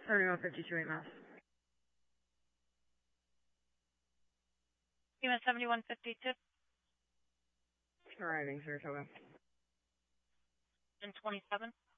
7152 Mass. Pima 7152. Arriving, Saratoga. And 27.